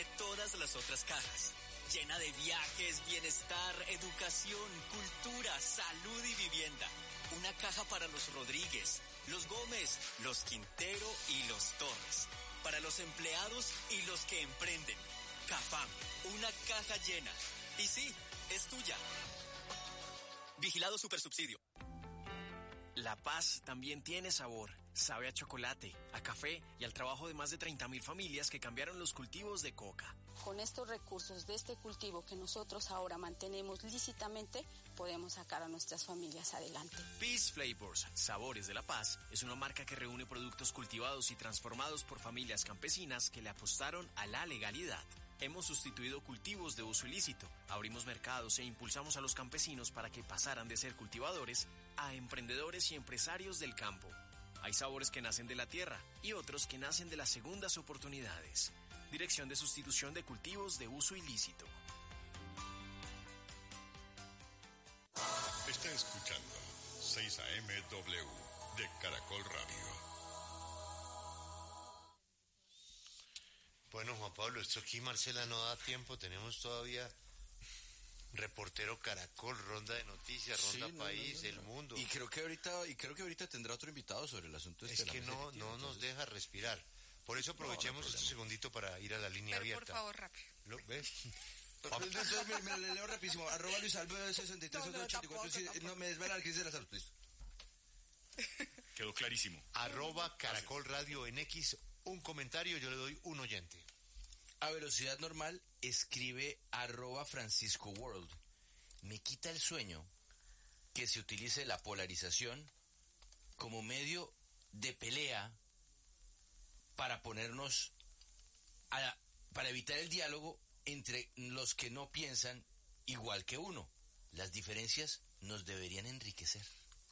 de todas las otras cajas. Llena de viajes, bienestar, educación, cultura, salud y vivienda. Una caja para los Rodríguez, los Gómez, los Quintero y los Torres. Para los empleados y los que emprenden. Cafam, una caja llena. Y sí, es tuya. Vigilado Supersubsidio. La paz también tiene sabor. Sabe a chocolate, a café y al trabajo de más de 30.000 familias que cambiaron los cultivos de coca. Con estos recursos de este cultivo que nosotros ahora mantenemos lícitamente, podemos sacar a nuestras familias adelante. Peace Flavors, Sabores de la Paz, es una marca que reúne productos cultivados y transformados por familias campesinas que le apostaron a la legalidad. Hemos sustituido cultivos de uso ilícito, abrimos mercados e impulsamos a los campesinos para que pasaran de ser cultivadores a emprendedores y empresarios del campo. Hay sabores que nacen de la tierra y otros que nacen de las segundas oportunidades. Dirección de Sustitución de Cultivos de Uso Ilícito. Está escuchando 6 AM-W de Caracol Radio. Bueno, Juan Pablo, esto aquí, Marcela, no da tiempo. Tenemos todavía Reportero Caracol, Ronda de Noticias, Ronda País, El Mundo. Y creo que ahorita tendrá otro invitado sobre el asunto. Es que no nos deja respirar. Por eso aprovechemos este segundito para ir a la línea abierta. Por favor, rápido. ¿Lo ves? Entonces, me leo rapidísimo. @LuisAlves6384. No me desvela la crisis de la salud, listo. Quedó clarísimo. @Caracol Radio en X. Un comentario, yo le doy un oyente. A velocidad normal, escribe @FranciscoWorld. Me quita el sueño que se utilice la polarización como medio de pelea para para evitar el diálogo entre los que no piensan igual que uno. Las diferencias nos deberían enriquecer.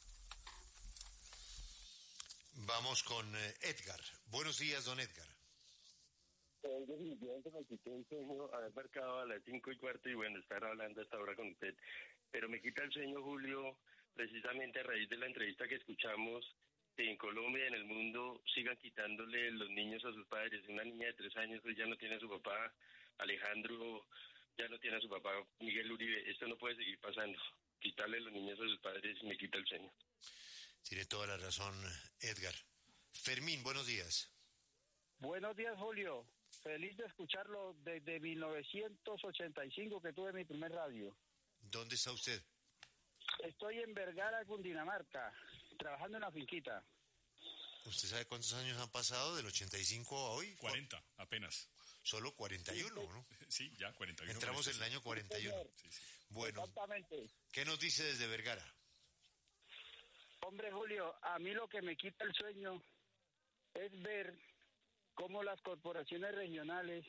Vamos con Edgar. Buenos días, don Edgar. Definitivamente me quité el sueño haber marcado a las 5:15 y bueno, estar hablando hasta ahora con usted. Pero me quita el sueño, Julio, precisamente a raíz de la entrevista que escuchamos, que en Colombia y en el mundo sigan quitándole los niños a sus padres. Una niña de 3 años pues ya no tiene a su papá, Alejandro ya no tiene a su papá, Miguel Uribe. Esto no puede seguir pasando. Quitarle los niños a sus padres me quita el sueño. Tiene toda la razón, Edgar. Fermín, buenos días. Buenos días, Julio. Feliz de escucharlo desde 1985 que tuve mi primer radio. ¿Dónde está usted? Estoy en Vergara, Cundinamarca, trabajando en la finquita. ¿Usted sabe cuántos años han pasado del 85 a hoy? 40, apenas. Solo 41, ¿no? Sí, ya 41. Entramos en el año 41. Sí. Bueno, exactamente. ¿Qué nos dice desde Vergara? Hombre, Julio, a mí lo que me quita el sueño es ver cómo las corporaciones regionales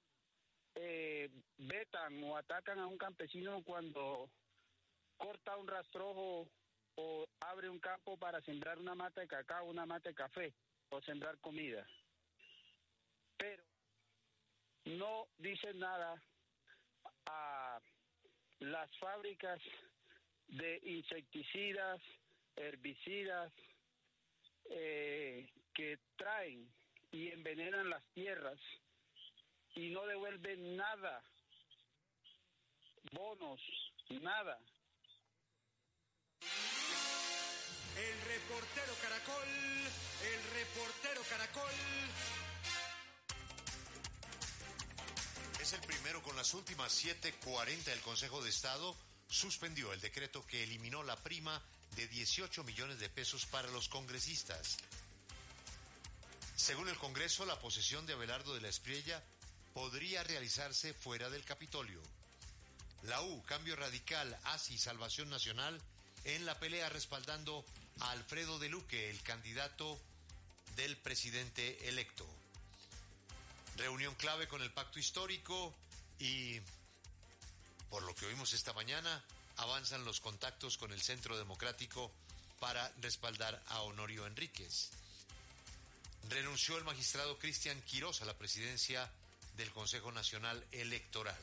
vetan o atacan a un campesino cuando corta un rastrojo o abre un campo para sembrar una mata de cacao, una mata de café o sembrar comida. Pero no dicen nada a las fábricas de insecticidas, herbicidas que traen y envenenan las tierras y no devuelven nada, bonos, nada. El reportero Caracol. Es el primero con las últimas 7:40. El Consejo de Estado suspendió el decreto que eliminó la prima de 18 millones de pesos para los congresistas. Según el Congreso, la posesión de Abelardo de la Espriella podría realizarse fuera del Capitolio. La U, Cambio Radical, ASI y Salvación Nacional en la pelea respaldando a Alfredo de Luque, el candidato del presidente electo. Reunión clave con el Pacto Histórico y, por lo que oímos esta mañana, avanzan los contactos con el Centro Democrático para respaldar a Honorio Enríquez. Renunció el magistrado Cristian Quirós a la presidencia del Consejo Nacional Electoral.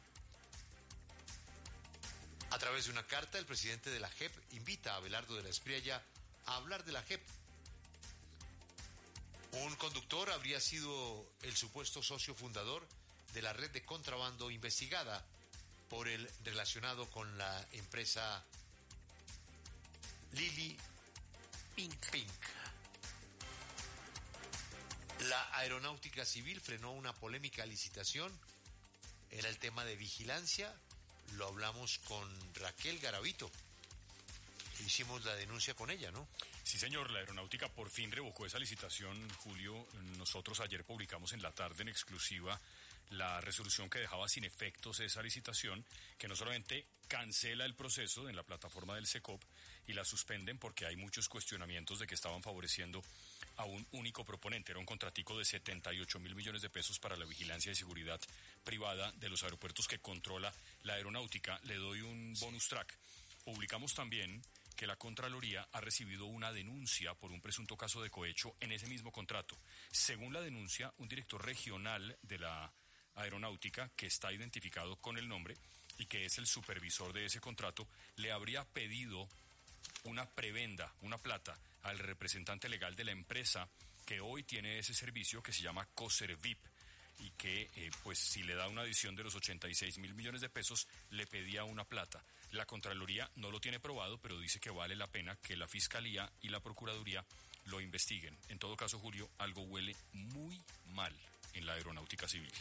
A través de una carta, el presidente de la JEP invita a Abelardo de la Espriella a hablar de la JEP. Un conductor habría sido el supuesto socio fundador de la red de contrabando investigada por el relacionado con la empresa Lily Pink. La Aeronáutica Civil frenó una polémica licitación. Era el tema de vigilancia. Lo hablamos con Raquel Garavito. Hicimos la denuncia con ella, ¿no? Sí, señor, la Aeronáutica por fin revocó esa licitación, Julio. Nosotros ayer publicamos en la tarde en exclusiva la resolución que dejaba sin efectos esa licitación, que no solamente cancela el proceso en la plataforma del SECOP y la suspenden porque hay muchos cuestionamientos de que estaban favoreciendo a un único proponente. Era un contratico de 78.000 millones de pesos para la vigilancia y seguridad privada de los aeropuertos que controla la Aeronáutica. Le doy un bonus track. Publicamos también que la Contraloría ha recibido una denuncia por un presunto caso de cohecho en ese mismo contrato. Según la denuncia, un director regional de la Aeronáutica, que está identificado con el nombre y que es el supervisor de ese contrato, le habría pedido una prebenda, una plata, al representante legal de la empresa que hoy tiene ese servicio, que se llama Coservip, y que, pues, si le da una adición de los 86.000 millones de pesos, le pedía una plata. La Contraloría no lo tiene probado, pero dice que vale la pena que la Fiscalía y la Procuraduría lo investiguen. En todo caso, Julio, algo huele muy mal en la Aeronáutica Civil.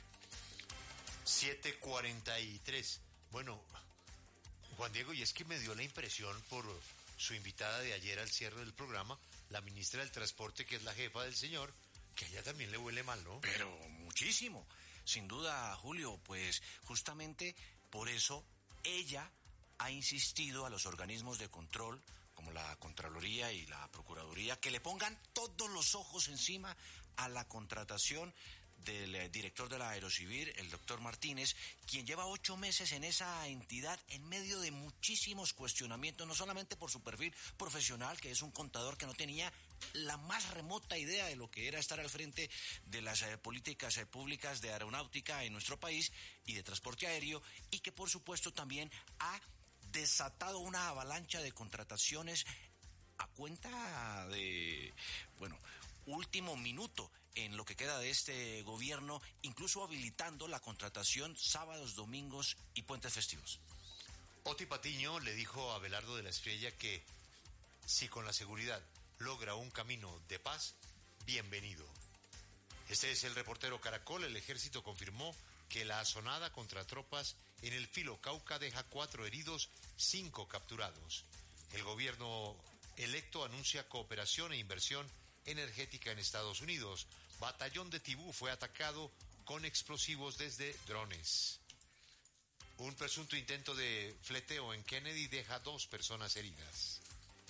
7:43. Bueno, Juan Diego, y es que me dio la impresión por su invitada de ayer al cierre del programa, la ministra del Transporte, que es la jefa del señor, que a ella también le huele mal, ¿no? Pero muchísimo. Sin duda, Julio, pues justamente por eso ella ha insistido a los organismos de control, como la Contraloría y la Procuraduría, que le pongan todos los ojos encima a la contratación del director de la Aerocivil, el doctor Martínez, quien lleva 8 meses en esa entidad en medio de muchísimos cuestionamientos, no solamente por su perfil profesional, que es un contador que no tenía la más remota idea de lo que era estar al frente de las políticas públicas de aeronáutica en nuestro país y de transporte aéreo, y que por supuesto también ha desatado una avalancha de contrataciones a cuenta de, último minuto en lo que queda de este gobierno, incluso habilitando la contratación sábados, domingos y puentes festivos. Oti Patiño le dijo a Abelardo de la Espriella que si con la seguridad logra un camino de paz, bienvenido. Este es el reportero Caracol. El ejército confirmó que la asonada contra tropas en el Filo Cauca deja 4 heridos, 5 capturados. El gobierno electo anuncia cooperación e inversión energética en Estados Unidos. Batallón de Tibú fue atacado con explosivos desde drones. Un presunto intento de fleteo en Kennedy deja 2 personas heridas.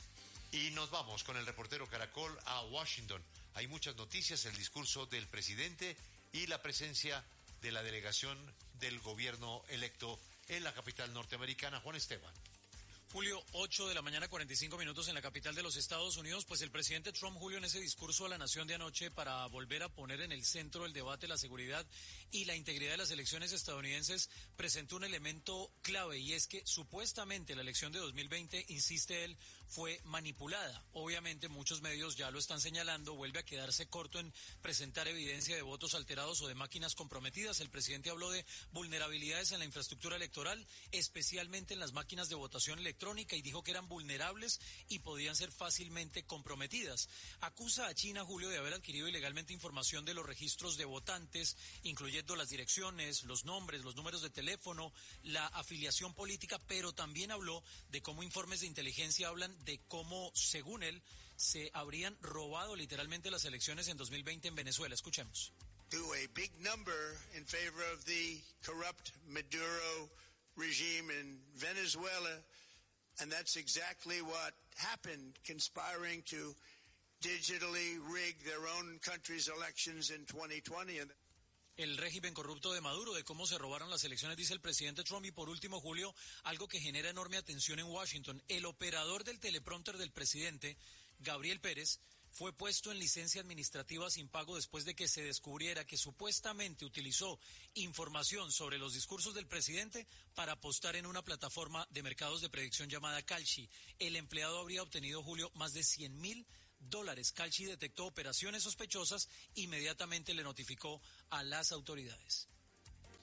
Y nos vamos con el reportero Caracol a Washington. Hay muchas noticias, el discurso del presidente y la presencia de la delegación del gobierno electo en la capital norteamericana. Juan Esteban. Julio, 8 de la mañana, 45 minutos en la capital de los Estados Unidos. Pues el presidente Trump, Julio, en ese discurso a la nación de anoche para volver a poner en el centro del debate la seguridad y la integridad de las elecciones estadounidenses, presentó un elemento clave, y es que supuestamente la elección de 2020, insiste él, fue manipulada. Obviamente muchos medios ya lo están señalando, vuelve a quedarse corto en presentar evidencia de votos alterados o de máquinas comprometidas. El presidente habló de vulnerabilidades en la infraestructura electoral, especialmente en las máquinas de votación electrónica, y dijo que eran vulnerables y podían ser fácilmente comprometidas. Acusa a China, Julio, de haber adquirido ilegalmente información de los registros de votantes, incluyendo las direcciones, los nombres, los números de teléfono, la afiliación política, pero también habló de cómo informes de inteligencia hablan de cómo, según él, se habrían robado literalmente las elecciones en 2020 en Venezuela. Escuchemos. To a big number in favor of the corrupt Maduro regime in Venezuela, and that's exactly what happened, conspiring to digitally rig their own country's elections in 2020. El régimen corrupto de Maduro, de cómo se robaron las elecciones, dice el presidente Trump. Y por último, Julio, algo que genera enorme atención en Washington: el operador del teleprompter del presidente, Gabriel Pérez, fue puesto en licencia administrativa sin pago después de que se descubriera que supuestamente utilizó información sobre los discursos del presidente para apostar en una plataforma de mercados de predicción llamada Kalshi. El empleado habría obtenido, Julio, más de $100,000. Kalshi detectó operaciones sospechosas, inmediatamente le notificó a las autoridades.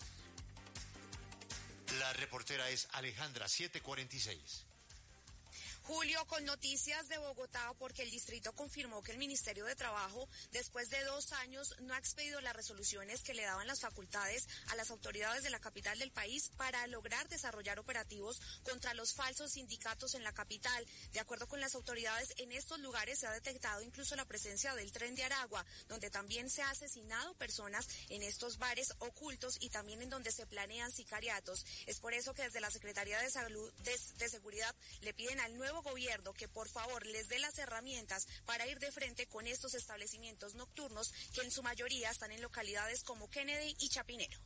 La reportera es Alejandra, 7:46. Julio, con noticias de Bogotá, porque el distrito confirmó que el Ministerio de Trabajo, después de 2 años, no ha expedido las resoluciones que le daban las facultades a las autoridades de la capital del país para lograr desarrollar operativos contra los falsos sindicatos en la capital. De acuerdo con las autoridades, en estos lugares se ha detectado incluso la presencia del Tren de Aragua, donde también se ha asesinado personas en estos bares ocultos y también en donde se planean sicariatos. Es por eso que desde la Secretaría de Salud de Seguridad le piden al nuevo gobierno que por favor les dé las herramientas para ir de frente con estos establecimientos nocturnos que en su mayoría están en localidades como Kennedy y Chapinero.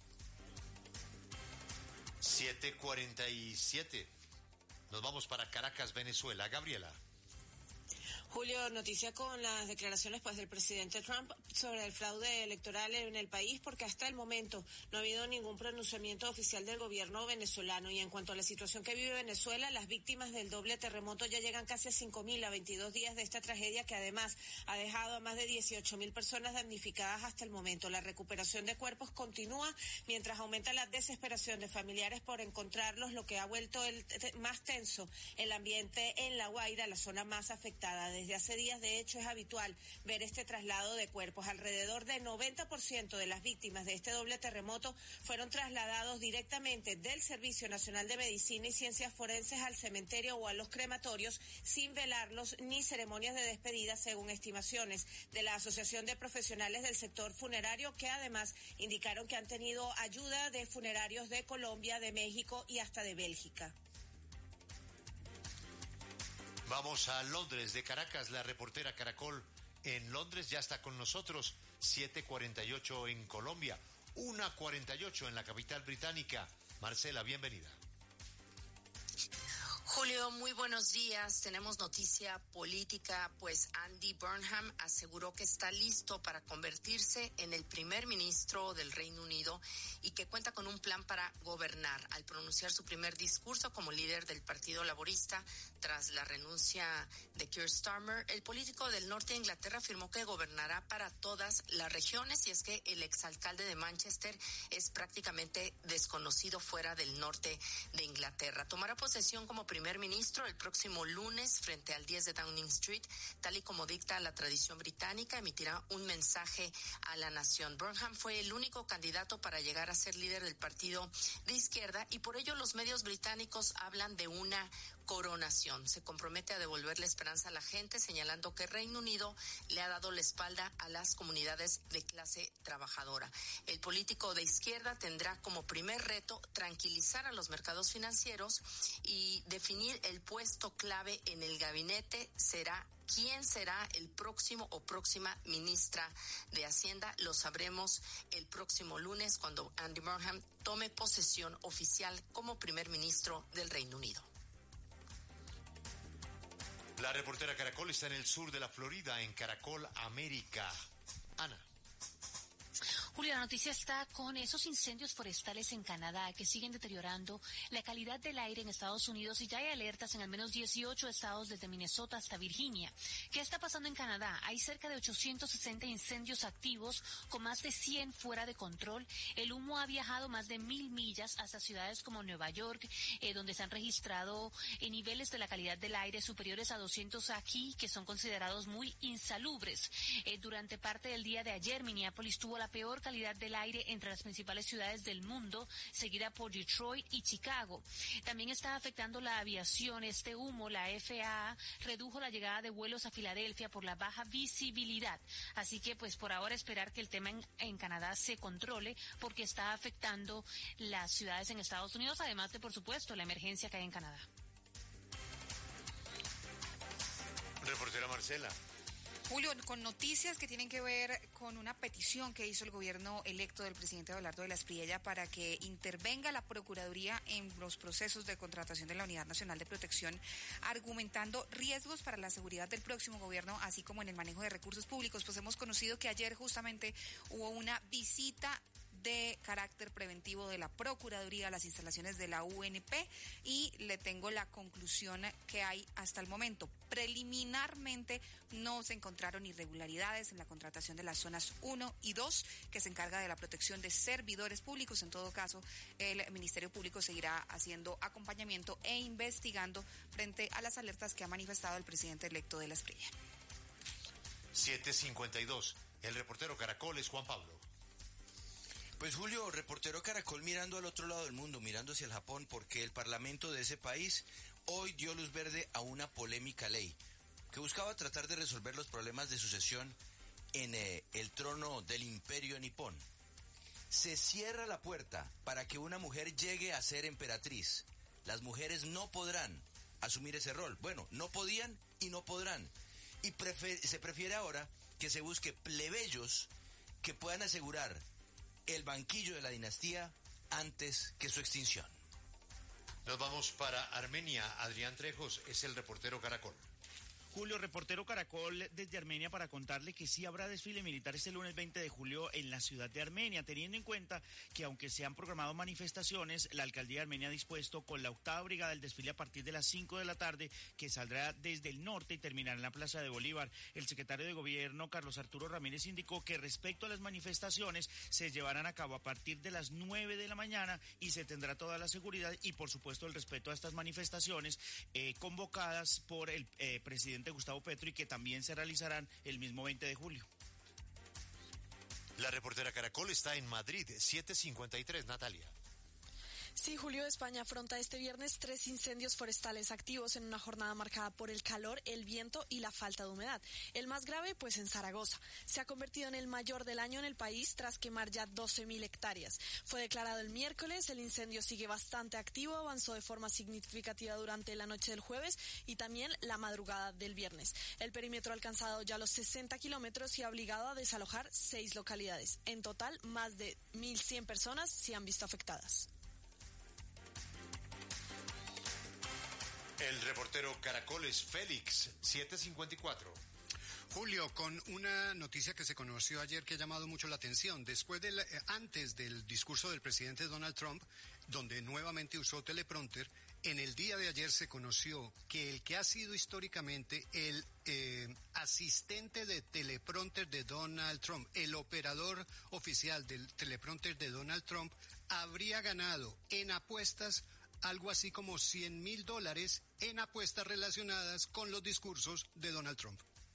7:47. Nos vamos para Caracas, Venezuela. Gabriela. Julio, noticia con las declaraciones del presidente Trump sobre el fraude electoral en el país, porque hasta el momento no ha habido ningún pronunciamiento oficial del gobierno venezolano. Y en cuanto a la situación que vive Venezuela, las víctimas del doble terremoto ya llegan casi a 5.000 a 22 días de esta tragedia, que además ha dejado a más de 18.000 personas damnificadas hasta el momento. La recuperación de cuerpos continúa mientras aumenta la desesperación de familiares por encontrarlos, lo que ha vuelto más tenso el ambiente en La Guaira, la zona más afectada. Desde hace días, de hecho, es habitual ver este traslado de cuerpos. Alrededor del 90% de las víctimas de este doble terremoto fueron trasladados directamente del Servicio Nacional de Medicina y Ciencias Forenses al cementerio o a los crematorios, sin velarlos ni ceremonias de despedida, según estimaciones de la Asociación de Profesionales del Sector Funerario, que además indicaron que han tenido ayuda de funerarios de Colombia, de México y hasta de Bélgica. Vamos a Londres, de Caracas, la reportera Caracol en Londres ya está con nosotros, 7:48 en Colombia, 1:48 en la capital británica. Marcela, bienvenida. Julio, muy buenos días. Tenemos noticia política, pues Andy Burnham aseguró que está listo para convertirse en el primer ministro del Reino Unido y que cuenta con un plan para gobernar. Al pronunciar su primer discurso como líder del Partido Laborista tras la renuncia de Keir Starmer, el político del norte de Inglaterra afirmó que gobernará para todas las regiones, y es que el exalcalde de Manchester es prácticamente desconocido fuera del norte de Inglaterra. Tomará posesión como primer ministro el próximo lunes frente al 10 de Downing Street, tal y como dicta la tradición británica. Emitirá un mensaje a la nación. Burnham fue el único candidato para llegar a ser líder del partido de izquierda, y por ello los medios británicos hablan de una coronación. Se compromete a devolver la esperanza a la gente, señalando que Reino Unido le ha dado la espalda a las comunidades de clase trabajadora. El político de izquierda tendrá como primer reto tranquilizar a los mercados financieros y definir el puesto clave en el gabinete. ¿Quién será el próximo o próxima ministra de Hacienda? Lo sabremos el próximo lunes, cuando Andy Burnham tome posesión oficial como primer ministro del Reino Unido. La reportera Caracol está en el sur de la Florida, en Caracol América. Ana. Julia, la noticia está con esos incendios forestales en Canadá que siguen deteriorando la calidad del aire en Estados Unidos, y ya hay alertas en al menos 18 estados desde Minnesota hasta Virginia. ¿Qué está pasando en Canadá? Hay cerca de 860 incendios activos, con más de 100 fuera de control. El humo ha viajado más de 1.000 millas hasta ciudades como Nueva York, donde se han registrado niveles de la calidad del aire superiores a 200 aquí, que son considerados muy insalubres. Durante parte del día de ayer, Minneapolis tuvo la peor calidad del aire entre las principales ciudades del mundo, seguida por Detroit y Chicago. También está afectando la aviación. Este humo, la FAA redujo la llegada de vuelos a Filadelfia por la baja visibilidad. Así que pues por ahora esperar que el tema en Canadá se controle, porque está afectando las ciudades en Estados Unidos, además de, por supuesto, la emergencia que hay en Canadá. Reportera Marcela. Julio, con noticias que tienen que ver con una petición que hizo el gobierno electo del presidente Abelardo de la Espriella para que intervenga la Procuraduría en los procesos de contratación de la Unidad Nacional de Protección, argumentando riesgos para la seguridad del próximo gobierno, así como en el manejo de recursos públicos. Pues hemos conocido que ayer justamente hubo una visita de carácter preventivo de la Procuraduría a las instalaciones de la UNP y le tengo la conclusión que hay hasta el momento. Preliminarmente no se encontraron irregularidades en la contratación de las zonas 1 y 2, que se encarga de la protección de servidores públicos. En todo caso, el Ministerio Público seguirá haciendo acompañamiento e investigando frente a las alertas que ha manifestado el presidente electo de la Espriella. 7:52. El reportero Caracol es Juan Pablo. Pues Julio, reportero Caracol mirando al otro lado del mundo, mirando hacia el Japón, porque el Parlamento de ese país hoy dio luz verde a una polémica ley que buscaba tratar de resolver los problemas de sucesión en el trono del imperio nipón. Se cierra la puerta para que una mujer llegue a ser emperatriz. Las mujeres no podrán asumir ese rol. Bueno, no podían y no podrán. Y se prefiere ahora que se busque plebeyos que puedan asegurar el banquillo de la dinastía antes que su extinción. Nos vamos para Armenia. Adrián Trejos es el reportero Caracol. Julio, reportero Caracol desde Armenia para contarle que sí habrá desfile militar este lunes 20 de julio en la ciudad de Armenia, teniendo en cuenta que aunque se han programado manifestaciones, la alcaldía de Armenia ha dispuesto con la 8ª brigada el desfile a partir de las 5 de la tarde, que saldrá desde el norte y terminará en la Plaza de Bolívar. El secretario de Gobierno, Carlos Arturo Ramírez, indicó que respecto a las manifestaciones se llevarán a cabo a partir de las 9 de la mañana y se tendrá toda la seguridad y, por supuesto, el respeto a estas manifestaciones convocadas por el presidente Gustavo Petro y que también se realizarán el mismo 20 de julio. La reportera Caracol está en Madrid, 7:53, Natalia. Sí, Julio, España afronta este viernes 3 incendios forestales activos en una jornada marcada por el calor, el viento y la falta de humedad. El más grave, pues en Zaragoza. Se ha convertido en el mayor del año en el país tras quemar ya 12.000 hectáreas. Fue declarado el miércoles, el incendio sigue bastante activo, avanzó de forma significativa durante la noche del jueves y también la madrugada del viernes. El perímetro ha alcanzado ya los 60 kilómetros y ha obligado a desalojar 6 localidades. En total, más de 1.100 personas se han visto afectadas. El reportero Caracol es Félix, 7:54. Julio, con una noticia que se conoció ayer que ha llamado mucho la atención. Antes del discurso del presidente Donald Trump, donde nuevamente usó teleprompter, en el día de ayer se conoció que el que ha sido históricamente el asistente de teleprompter de Donald Trump, el operador oficial del teleprompter de Donald Trump, habría ganado en apuestas algo así como $100,000 en apuestas relacionadas con los discursos de Donald Trump.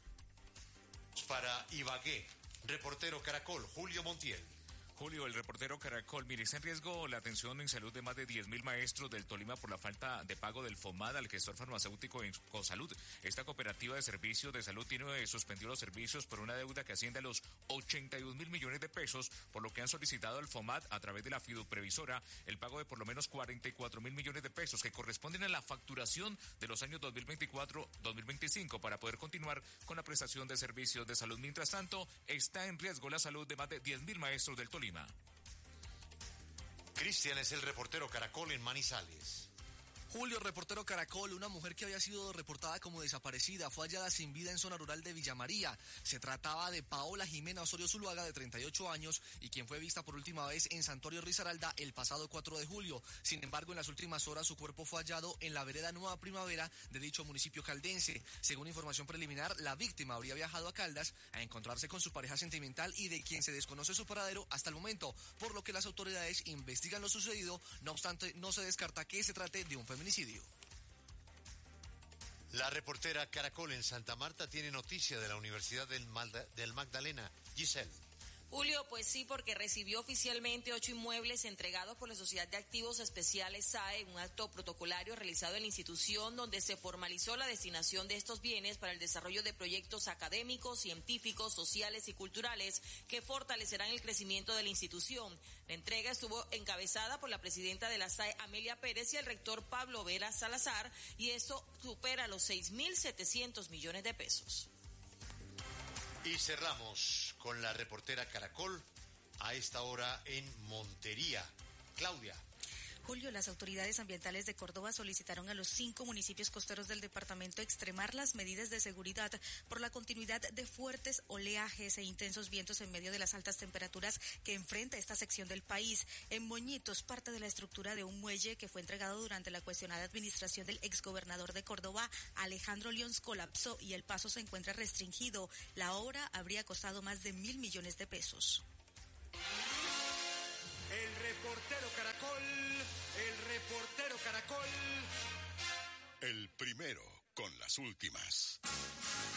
Para Ibagué, reportero Caracol, Julio Montiel. Julio, el reportero Caracol, mire, está en riesgo la atención en salud de más de 10.000 maestros del Tolima por la falta de pago del FOMAD al gestor farmacéutico Incosalud. Esta cooperativa de servicios de salud tiene suspendido los servicios por una deuda que asciende a los 82.000 millones de pesos, por lo que han solicitado al FOMAD a través de la fiduprevisora el pago de por lo menos 44.000 millones de pesos que corresponden a la facturación de los años 2024-2025 para poder continuar con la prestación de servicios de salud. Mientras tanto, está en riesgo la salud de más de 10.000 maestros del Tolima. Cristian es el reportero Caracol en Manizales. Julio, reportero Caracol, una mujer que había sido reportada como desaparecida fue hallada sin vida en zona rural de Villa María. Se trataba de Paola Jimena Osorio Zuluaga, de 38 años, y quien fue vista por última vez en Santuario Risaralda el pasado 4 de julio. Sin embargo, en las últimas horas su cuerpo fue hallado en la vereda Nueva Primavera de dicho municipio caldense. Según información preliminar, la víctima habría viajado a Caldas a encontrarse con su pareja sentimental y de quien se desconoce su paradero hasta el momento, por lo que las autoridades investigan lo sucedido. No obstante, no se descarta que se trate de un feminicidio. La reportera Caracol en Santa Marta tiene noticia de la Universidad del Magdalena. Giselle. Julio, pues sí, porque recibió oficialmente 8 inmuebles entregados por la Sociedad de Activos Especiales SAE en un acto protocolario realizado en la institución donde se formalizó la destinación de estos bienes para el desarrollo de proyectos académicos, científicos, sociales y culturales que fortalecerán el crecimiento de la institución. La entrega estuvo encabezada por la presidenta de la SAE, Amelia Pérez, y el rector Pablo Vera Salazar, y esto supera los 6.700 millones de pesos. Y cerramos con la reportera Caracol a esta hora en Montería. Claudia. Julio, las autoridades ambientales de Córdoba solicitaron a los 5 municipios costeros del departamento extremar las medidas de seguridad por la continuidad de fuertes oleajes e intensos vientos en medio de las altas temperaturas que enfrenta esta sección del país. En Moñitos, parte de la estructura de un muelle que fue entregado durante la cuestionada administración del exgobernador de Córdoba, Alejandro Lions, colapsó y el paso se encuentra restringido. La obra habría costado más de 1.000 millones de pesos. El reportero Caracol. El primero con las últimas.